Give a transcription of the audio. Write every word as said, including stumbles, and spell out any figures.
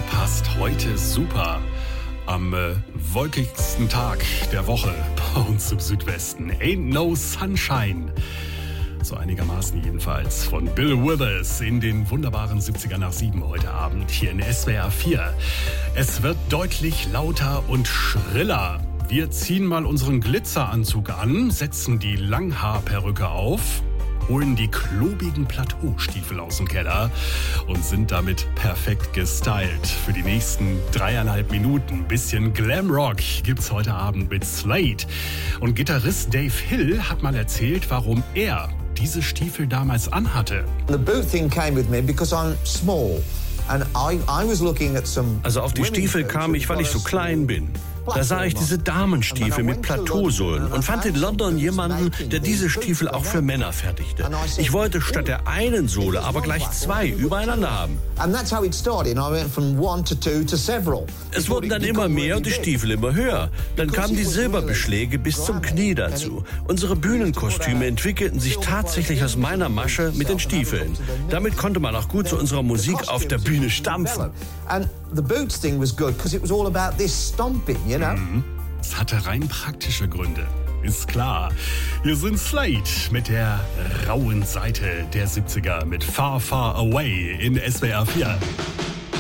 passt heute super. Am äh, wolkigsten Tag der Woche bei uns im Südwesten. Ain't no sunshine. So einigermaßen jedenfalls. Von Bill Withers in den wunderbaren siebziger nach sieben heute Abend hier in S W R vier. Es wird deutlich lauter und schriller. Wir ziehen mal unseren Glitzeranzug an, setzen die Langhaarperücke auf, holen die klobigen Plateaustiefel aus dem Keller und sind damit perfekt gestylt. Für die nächsten dreieinhalb Minuten. Bisschen Glamrock gibt's heute Abend mit Slade. Und Gitarrist Dave Hill hat mal erzählt, warum er diese Stiefel damals anhatte. The boot thing came with me because I'm small. And I, I was looking at some Also auf die Stiefel kam ich, weil ich so klein bin. Da sah ich diese Damenstiefel mit Plateausohlen und fand in London jemanden, der diese Stiefel auch für Männer fertigte. Ich wollte statt der einen Sohle aber gleich zwei übereinander haben. Es wurden dann immer mehr und die Stiefel immer höher. Dann kamen die Silberbeschläge bis zum Knie dazu. Unsere Bühnenkostüme entwickelten sich tatsächlich aus meiner Masche mit den Stiefeln. Damit konnte man auch gut zu unserer Musik auf der Bühne stampfen. The boots thing was good because it was all about this stomping, you know? Es hatte rein praktische Gründe. Ist klar. Wir sind Slade mit der rauen Seite der siebziger mit Far, Far Away in S W R vier.